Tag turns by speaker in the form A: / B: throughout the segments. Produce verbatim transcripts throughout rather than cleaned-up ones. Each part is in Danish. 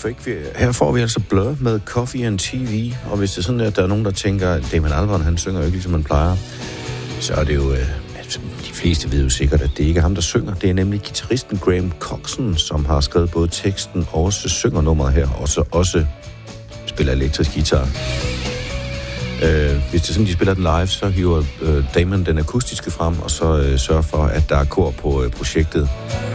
A: Fake. Her får vi altså Blur med Coffee and T V, og hvis det er sådan, at der er nogen, der tænker, at Damon Albarn, han synger jo ikke, ligesom han plejer, så er det jo, øh, altså, de fleste ved jo sikkert, at det ikke er ham, der synger. Det er nemlig guitaristen Graham Coxon, som har skrevet både teksten og også synger nummeret her, og så også spiller elektrisk guitar. Øh, hvis det er sådan, de spiller den live, så hiver øh, Damon den akustiske frem, og så øh, sørger for, at der er kor på øh, projektet.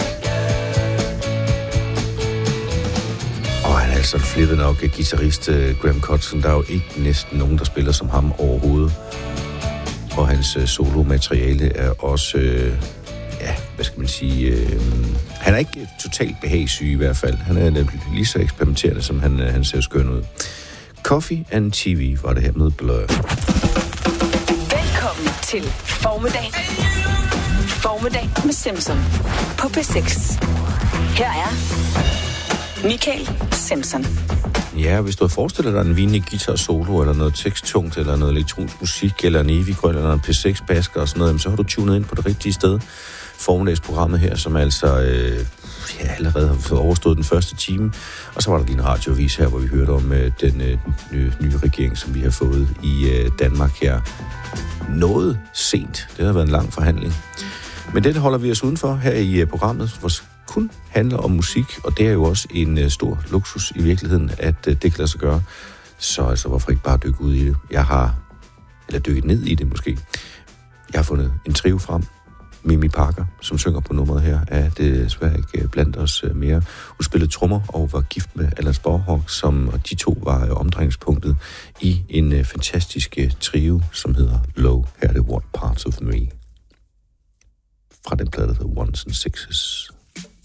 A: Og han er altså flippet nok guitarist øh, Graham Coxon. Der er jo ikke næsten nogen, der spiller som ham overhovedet. Og hans øh, solomateriale er også, øh, ja, hvad skal man sige, øh, han er ikke totalt behagssyg i hvert fald. Han er lige så eksperimenterende, som han, øh, han ser skøn ud. Coffee and T V var det her med Blur.
B: Velkommen til Formiddag. Formiddag med Simpson på P seks. Her er Michael Simpson.
A: Ja, hvis du forestiller dig en vinlig guitar solo, eller noget teksttungt, eller noget elektronisk musik, eller en evig-grøn, eller en P seks basker og sådan noget, så har du tunet ind på det rigtige sted. Formiddagsprogrammet her, som altså øh, ja, allerede har fået overstået den første time. Og så var der lige en radioavis her, hvor vi hørte om øh, den øh, nye, nye regering, som vi har fået i øh, Danmark her. Noget sent. Det har været en lang forhandling. Men det holder vi os udenfor her i øh, programmet, hvor kun handler om musik, og det er jo også en øh, stor luksus i virkeligheden, at øh, det kan lade sig gøre. Så altså, hvorfor ikke bare dykke ud i det? Jeg har, eller dykket ned i det måske. Jeg har fundet en trio frem. Mimi Parker, som synger på nummeret her, er desværre ikke blandt os mere. Hun spillede trommer og var gift med Alan Sporhawk, som og de to var omdrejningspunktet i en fantastisk trio, som hedder Low. Her er det What Parts of Me. Fra den plade, der hedder Ones and Sixes.